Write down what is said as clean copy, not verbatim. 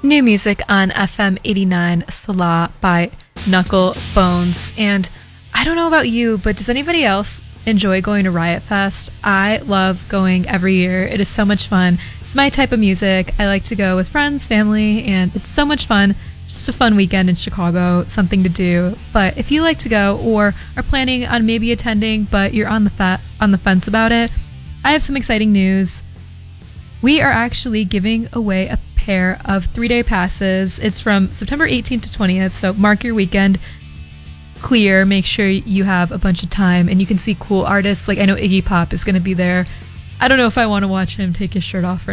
New music on FM 89 Salah by Knuckle Bones. And I don't know about you, but does anybody else enjoy going to Riot Fest? I love going every year. It is so much fun. It's my type of music. I like to go with friends, family, and it's so much fun. Just a fun weekend in Chicago, something to do. But if you like to go or are planning on maybe attending, but you're on the fence about it, I have some exciting news. We are actually giving away a pair of 3-day passes. It's from September 18th to 20th, so mark your weekend clear. Make sure you have a bunch of time and you can see cool artists. Like, I know Iggy Pop is going to be there. I don't know if I want to watch him take his shirt off or